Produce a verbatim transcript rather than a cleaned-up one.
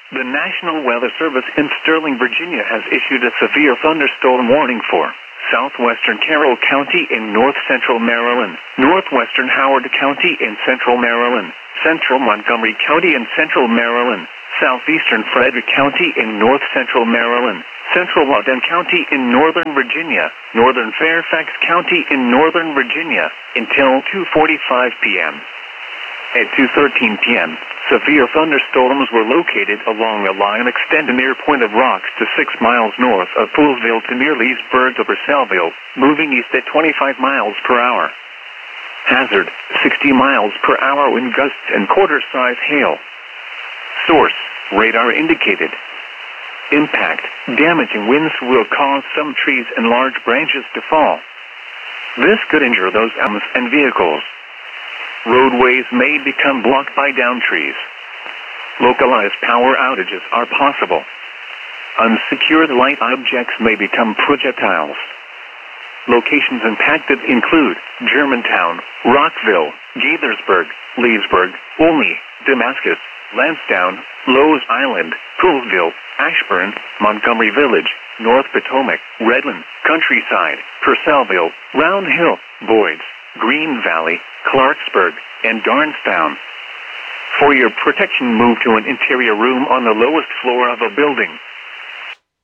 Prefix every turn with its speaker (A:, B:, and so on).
A: The National Weather Service in Sterling, Virginia has issued a severe thunderstorm warning for southwestern Carroll County in north-central Maryland, northwestern Howard County in central Maryland, central Montgomery County in central Maryland, southeastern Frederick County in north-central Maryland, central Loudoun County in northern Virginia, northern Fairfax County in northern Virginia, until two forty-five p.m. At two thirteen p.m., severe thunderstorms were located along a line extending near Point of Rocks to six miles north of Poolesville to near Leesburg to Purcellville, moving east at twenty-five miles per hour. Hazard, sixty miles per hour wind gusts and quarter-size hail. Source, radar indicated. Impact, damaging winds will cause some trees and large branches to fall. This could injure those homes and vehicles. Roadways may become blocked by downed trees. Localized power outages are possible. Unsecured light objects may become projectiles. Locations impacted include Germantown, Rockville, Gaithersburg, Leesburg, Olney, Damascus, Lansdowne, Lowe's Island, Poolesville, Ashburn, Montgomery Village, North Potomac, Redland, Countryside, Purcellville, Round Hill, Boyds, Green Valley, Clarksburg, and Darnestown. For your protection, move to an interior room on the lowest floor of a building.